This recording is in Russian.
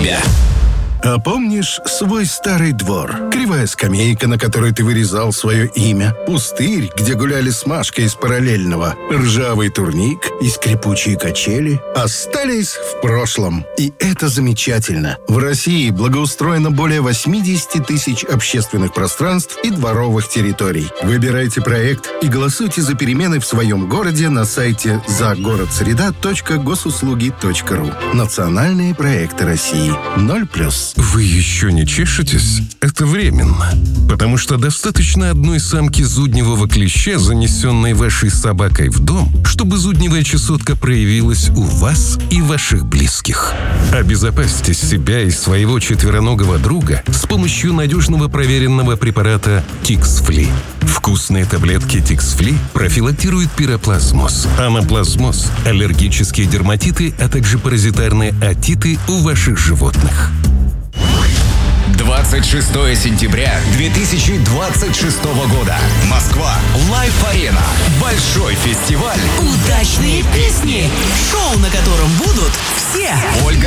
тебя. А помнишь свой старый двор? Кривая скамейка, на которой ты вырезал свое имя, пустырь, где гуляли с Машкой из параллельного, ржавый турник и скрипучие качели остались в прошлом. И это замечательно. В России благоустроено более 80 тысяч общественных пространств и дворовых территорий. Выбирайте проект и голосуйте за перемены в своем городе на сайте загородсреда.госуслуги.ру. Национальные проекты России. 0+. Вы еще не чешетесь? Это временно. Потому что достаточно одной самки зудневого клеща, занесенной вашей собакой в дом, чтобы зудневая чесотка проявилась у вас и ваших близких. Обезопасьте себя и своего четвероногого друга с помощью надежного проверенного препарата Тикс-Фли. Вкусные таблетки Тикс-Фли профилактируют пироплазмоз, анаплазмоз, аллергические дерматиты, а также паразитарные отиты у ваших животных. 26 сентября 2026 года. Москва. Лайф-арена. Большой фестиваль. Удачные песни. Шоу, на котором будут все. Ольга